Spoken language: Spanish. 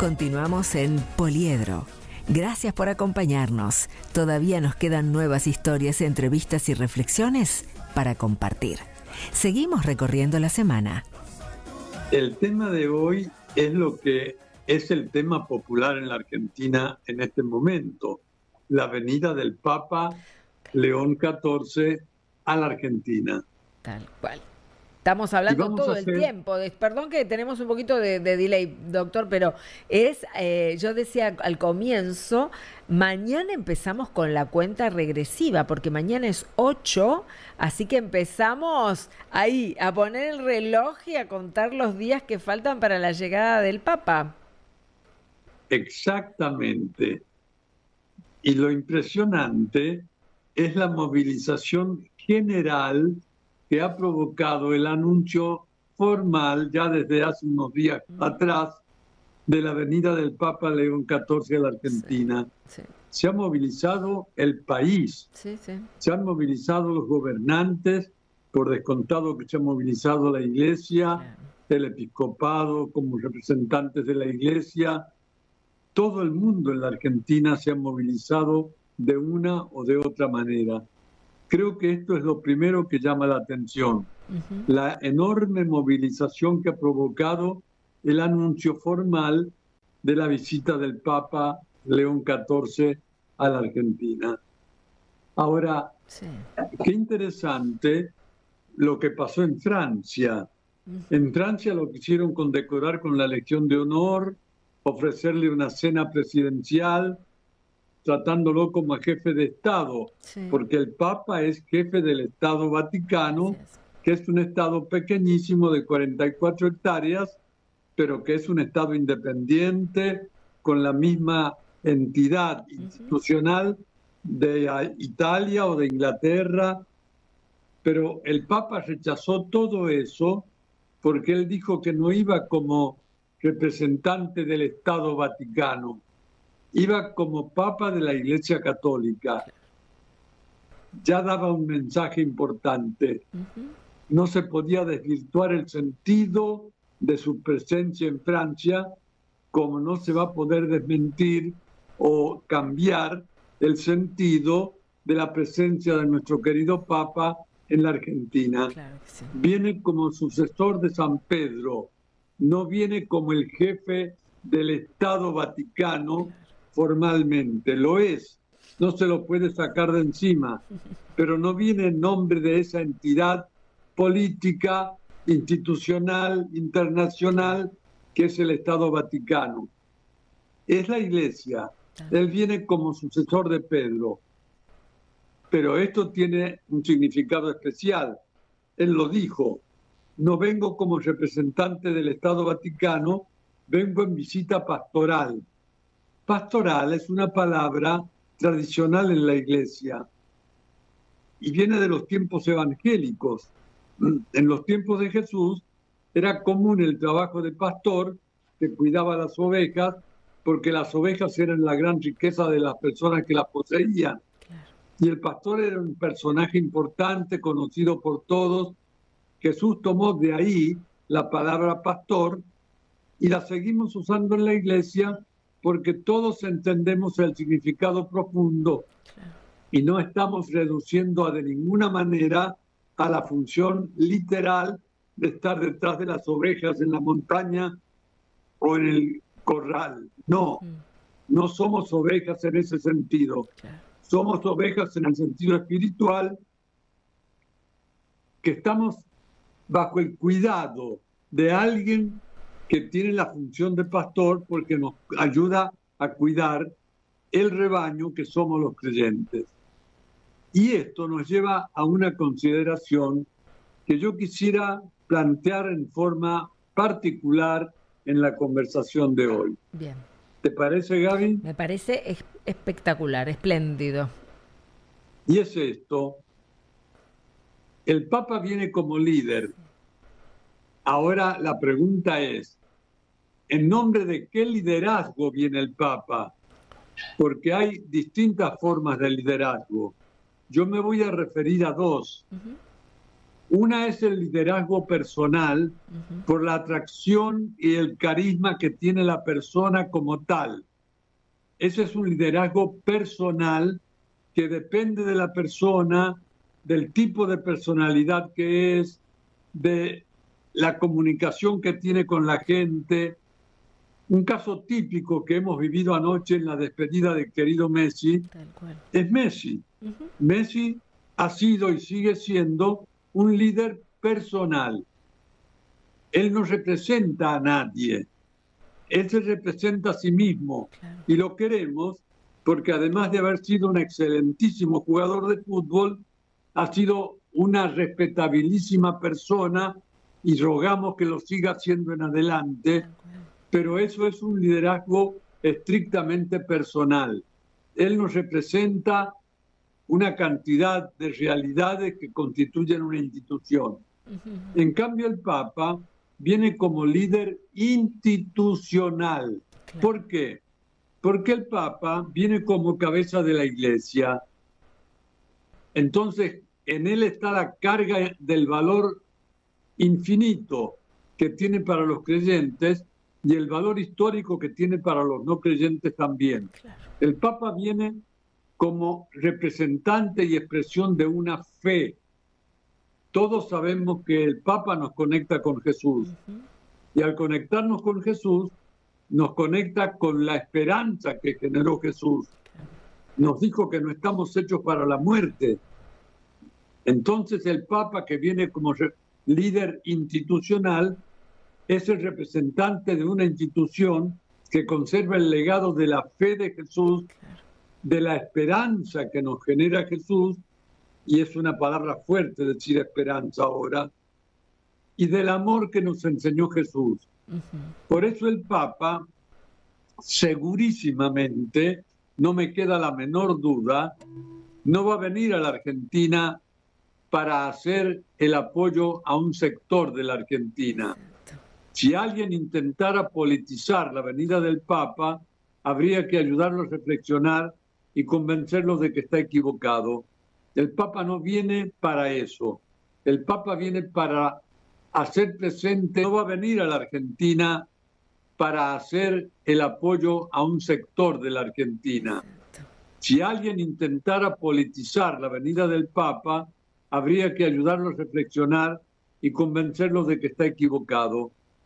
Continuamos en Poliedro. Gracias por acompañarnos. Todavía nos quedan nuevas historias, entrevistas y reflexiones para compartir. Seguimos recorriendo la semana. El tema de hoy es lo que es el tema popular en la Argentina en este momento, la venida del Papa León XIV a la Argentina. Tal cual. Estamos hablando todo el tiempo. Perdón que tenemos un poquito de delay, doctor, pero yo decía al comienzo, mañana empezamos con la cuenta regresiva, porque mañana es 8, así que empezamos ahí a poner el reloj y a contar los días que faltan para la llegada del Papa. Exactamente. Y lo impresionante es la movilización general que ha provocado el anuncio formal, ya desde hace unos días atrás, de la venida del Papa León XIV a la Argentina. Sí, sí. Se ha movilizado el país, se han movilizado los gobernantes, por descontado que se ha movilizado la Iglesia, el episcopado como representantes de la Iglesia. Todo el mundo en la Argentina se ha movilizado de una o de otra manera. Creo que esto es lo primero que llama la atención, la enorme movilización que ha provocado el anuncio formal de la visita del Papa León XIV a la Argentina. Ahora, qué interesante lo que pasó en Francia. En Francia lo quisieron condecorar con la Legión de Honor, ofrecerle una cena presidencial, tratándolo como jefe de Estado, porque el Papa es jefe del Estado Vaticano, que es un Estado pequeñísimo de 44 hectáreas, pero que es un Estado independiente, con la misma entidad institucional de Italia o de Inglaterra. Pero el Papa rechazó todo eso porque él dijo que no iba como representante del Estado Vaticano, iba como Papa de la Iglesia Católica. Ya daba un mensaje importante. No se podía desvirtuar el sentido de su presencia en Francia, como no se va a poder desmentir o cambiar el sentido de la presencia de nuestro querido Papa en la Argentina. Claro que sí. Viene como sucesor de San Pedro, no viene como el jefe del Estado Vaticano formalmente. Lo es, no se lo puede sacar de encima, pero no viene en nombre de esa entidad política, institucional, internacional, que es el Estado Vaticano. Es la Iglesia. Él viene como sucesor de Pedro. Pero esto tiene un significado especial. Él lo dijo: no vengo como representante del Estado Vaticano, vengo en visita pastoral. Pastoral es una palabra tradicional en la Iglesia y viene de los tiempos evangélicos. En los tiempos de Jesús era común el trabajo de pastor que cuidaba las ovejas, porque las ovejas eran la gran riqueza de las personas que las poseían. Y el pastor era un personaje importante, conocido por todos. Jesús tomó de ahí la palabra pastor y la seguimos usando en la Iglesia porque todos entendemos el significado profundo y no estamos reduciendo de ninguna manera a la función literal de estar detrás de las ovejas en la montaña o en el corral. No, no somos ovejas en ese sentido. Somos ovejas en el sentido espiritual, que estamos bajo el cuidado de alguien que tiene la función de pastor, porque nos ayuda a cuidar el rebaño que somos los creyentes. Y esto nos lleva a una consideración que yo quisiera plantear en forma particular en la conversación de hoy. Bien. ¿Te parece, Gaby? Me parece espectacular, espléndido. Y es esto: el Papa viene como líder. Ahora la pregunta es, ¿en nombre de qué liderazgo viene el Papa? Porque hay distintas formas de liderazgo. Yo me voy a referir a dos. Una es el liderazgo personal por la atracción y el carisma que tiene la persona como tal. Ese es un liderazgo personal que depende de la persona, del tipo de personalidad que es, de la comunicación que tiene con la gente. Un caso típico que hemos vivido anoche en la despedida del querido Messi es Messi. Messi ha sido y sigue siendo un líder personal. Él no representa a nadie. Él se representa a sí mismo. Y lo queremos porque además de haber sido un excelentísimo jugador de fútbol, ha sido una respetabilísima persona y rogamos que lo siga haciendo en adelante. Pero eso es un liderazgo estrictamente personal. Él nos representa una cantidad de realidades que constituyen una institución. En cambio, el Papa viene como líder institucional. ¿Por qué? Porque el Papa viene como cabeza de la Iglesia. Entonces, en él está la carga del valor infinito que tiene para los creyentes y el valor histórico que tiene para los no creyentes también. El Papa viene como representante y expresión de una fe. Todos sabemos que el Papa nos conecta con Jesús. Y al conectarnos con Jesús, nos conecta con la esperanza que generó Jesús. Nos dijo que no estamos hechos para la muerte. Entonces el Papa, que viene como líder institucional, es el representante de una institución que conserva el legado de la fe de Jesús, de la esperanza que nos genera Jesús, y es una palabra fuerte decir esperanza ahora, y del amor que nos enseñó Jesús. Por eso el Papa, segurísimamente, no me queda la menor duda, no va a venir a la Argentina para hacer el apoyo a un sector de la Argentina. Si alguien intentara politizar la venida del Papa, habría que ayudarlo a reflexionar y convencerlo de que está equivocado. El Papa no viene para eso. El Papa viene para hacer presente, no va a venir a la Argentina para hacer el apoyo a un sector de la Argentina. Si alguien intentara politizar la venida del Papa, habría que ayudarlo a reflexionar y convencerlo de que está equivocado.